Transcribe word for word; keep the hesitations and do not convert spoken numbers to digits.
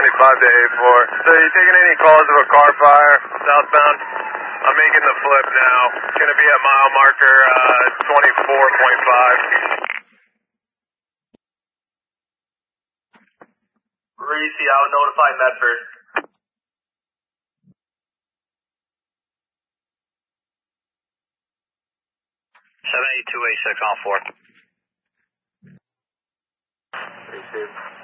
seventy-five to eight four. So you taking any calls of a car fire southbound? I'm making the flip now. It's going to be at mile marker uh, twenty-four point five. Reese, I'll notify Medford. seven eight two eight six on four. Received.